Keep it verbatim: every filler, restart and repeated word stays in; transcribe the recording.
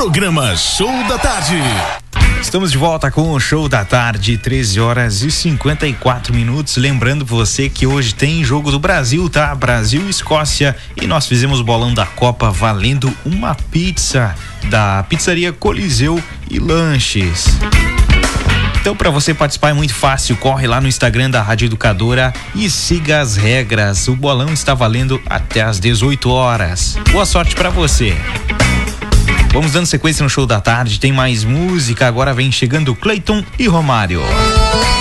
Programa Show da Tarde. Estamos de volta com o Show da Tarde, treze horas e cinquenta e quatro minutos. Lembrando você que hoje tem jogo do Brasil, tá? Brasil e Escócia. E nós fizemos o bolão da Copa valendo uma pizza da Pizzaria Coliseu e Lanches. Então, para você participar é muito fácil, corre lá no Instagram da Rádio Educadora e siga as regras. O bolão está valendo até às dezoito horas. Boa sorte para você. Vamos dando sequência no Show da Tarde, tem mais música, agora vem chegando Cleiton e Romário.